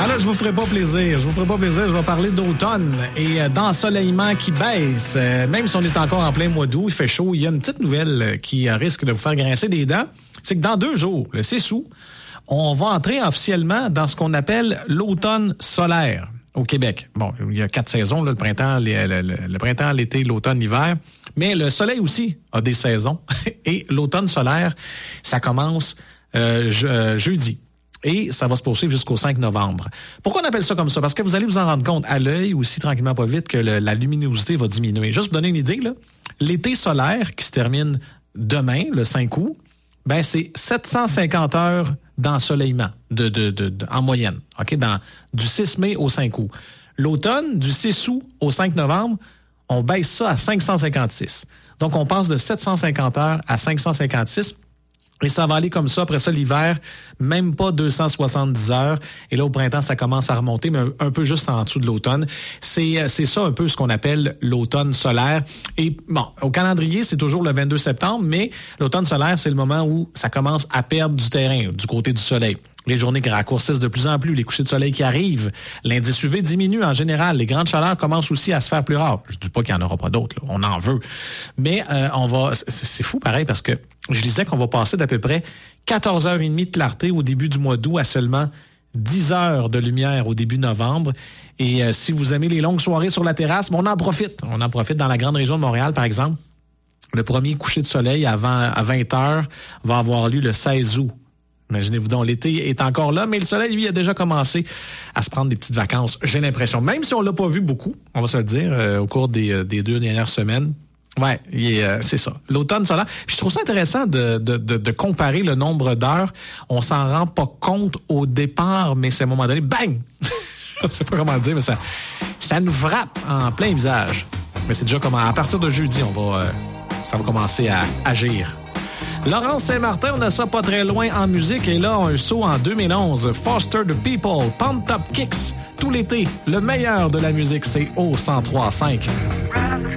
là, je vous ferai pas plaisir. Je vais parler d'automne et d'ensoleillement qui baisse. Même si on est encore en plein mois d'août, il fait chaud. Il y a une petite nouvelle qui risque de vous faire grincer des dents. C'est que dans 2 jours, le 6 août, on va entrer officiellement dans ce qu'on appelle l'automne solaire au Québec. Bon, il y a 4 saisons, là, le printemps, l'été, l'automne, l'hiver. Mais le soleil aussi a des saisons. Et l'automne solaire, ça commence jeudi. Et ça va se poursuivre jusqu'au 5 novembre. Pourquoi on appelle ça comme ça? Parce que vous allez vous en rendre compte à l'œil aussi, tranquillement pas vite, que la luminosité va diminuer. Juste pour donner une idée, là, l'été solaire qui se termine demain, le 5 août, ben c'est 750 heures d'ensoleillement en moyenne. OK? Du 6 mai au 5 août. L'automne, du 6 août au 5 novembre, on baisse ça à 556. Donc, on passe de 750 heures à 556. Et ça va aller comme ça. Après ça, l'hiver, même pas 270 heures. Et là, au printemps, ça commence à remonter, mais un peu juste en dessous de l'automne. C'est ça un peu ce qu'on appelle l'automne solaire. Et bon, au calendrier, c'est toujours le 22 septembre, mais l'automne solaire, c'est le moment où ça commence à perdre du terrain du côté du soleil. Les journées qui raccourcissent de plus en plus, les couchers de soleil qui arrivent, l'indice UV diminue en général, les grandes chaleurs commencent aussi à se faire plus rares. Je dis pas qu'il n'y en aura pas d'autres, là. On en veut. Mais c'est fou pareil parce que je disais qu'on va passer d'à peu près 14h30 de clarté au début du mois d'août à seulement 10 heures de lumière au début novembre. Et si vous aimez les longues soirées sur la terrasse, on en profite. On en profite dans la grande région de Montréal, par exemple. Le premier coucher de soleil à 20 heures va avoir lieu le 16 août. Imaginez-vous donc, l'été est encore là, mais le soleil, lui, a déjà commencé à se prendre des petites vacances, j'ai l'impression. Même si on l'a pas vu beaucoup, on va se le dire, au cours des 2 dernières semaines. Ouais, c'est ça. L'automne solaire. Puis je trouve ça intéressant de comparer le nombre d'heures. On s'en rend pas compte au départ, mais c'est à un moment donné, bang! Je sais pas comment le dire, mais ça nous frappe en plein visage. Mais c'est déjà comment, à partir de jeudi, ça va commencer à agir. Laurence Saint-Martin, on a ça pas très loin en musique. Et là, un saut en 2011. Foster the People, Pumped Up Kicks. Tout l'été, le meilleur de la musique, c'est au 103.5.